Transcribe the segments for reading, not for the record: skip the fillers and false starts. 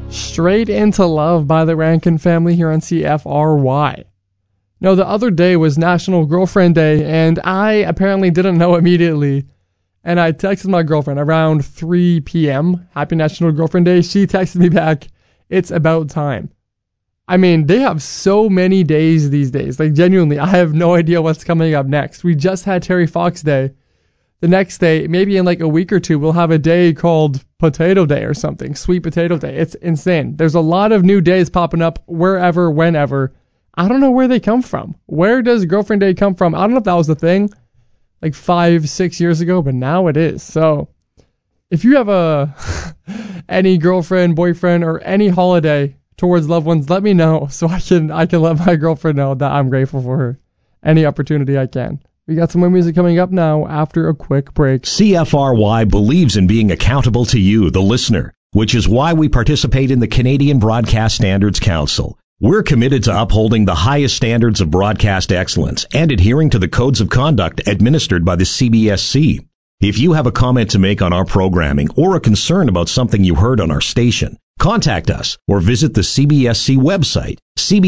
Straight Into Love by the Rankin Family here on CFRY. No, the other day was National Girlfriend Day, and I apparently didn't know immediately. And I texted my girlfriend around 3 p.m. Happy National Girlfriend Day. She texted me back, it's about time. I mean, they have so many days these days. Like, genuinely, I have no idea what's coming up next. We just had Terry Fox Day. The next day, maybe in like a week or two, we'll have a day called Potato Day or something. Sweet Potato Day. It's insane. There's a lot of new days popping up wherever, whenever. I don't know where they come from. Where does Girlfriend Day come from? I don't know if that was the thing like 5-6 years ago, but now it is. So if you have any girlfriend, boyfriend, or any holiday towards loved ones, let me know so I can let my girlfriend know that I'm grateful for her any opportunity I can. We got some more music coming up now after a quick break. CFRY believes in being accountable to you, the listener, which is why we participate in the Canadian Broadcast Standards Council. We're committed to upholding the highest standards of broadcast excellence and adhering to the codes of conduct administered by the CBSC. If you have a comment to make on our programming or a concern about something you heard on our station, contact us or visit the CBSC website,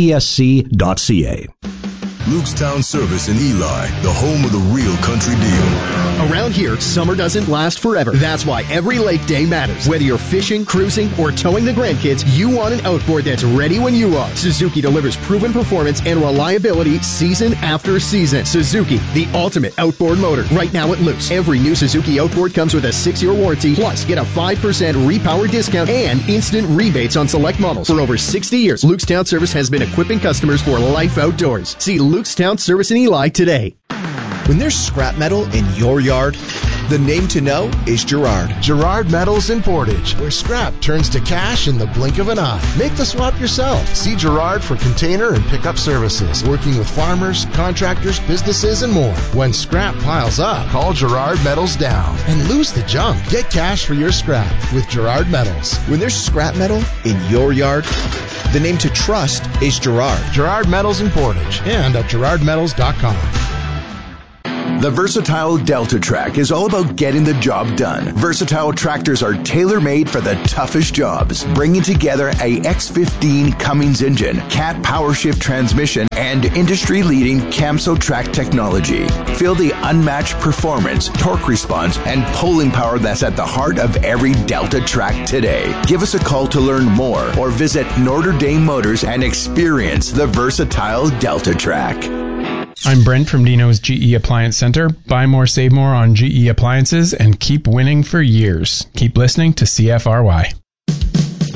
cbsc.ca. Lukestown Service in Eli, the home of the real country deal. Around here, summer doesn't last forever. That's why every lake day matters. Whether you're fishing, cruising, or towing the grandkids, you want an outboard that's ready when you are. Suzuki delivers proven performance and reliability season after season. Suzuki, the ultimate outboard motor. Right now at Luke's, every new Suzuki outboard comes with a 6-year warranty, plus get a 5% repower discount and instant rebates on select models. For over 60 years, Lukestown Service has been equipping customers for life outdoors. See Lukestown Service in Eli today. When there's scrap metal in your yard, the name to know is Gerard. Gerard Metals in Portage, where scrap turns to cash in the blink of an eye. Make the swap yourself. See Gerard for container and pickup services, working with farmers, contractors, businesses, and more. When scrap piles up, call Gerard Metals down and lose the junk. Get cash for your scrap with Gerard Metals. When there's scrap metal in your yard, the name to trust is Gerard. Gerard Metals in Portage and at gerardmetals.com. The Versatile Delta Track is all about getting the job done. Versatile tractors are tailor-made for the toughest jobs, bringing together a X15 Cummins engine, Cat PowerShift transmission, and industry-leading Camso track technology. Feel the unmatched performance, torque response, and pulling power that's at the heart of every Delta track today. Give us a call to learn more or visit Notre Dame Motors and experience the Versatile Delta Track. I'm Brent from Dino's GE Appliance Center. Buy more, save more on GE appliances, and keep winning for years. Keep listening to CFRY.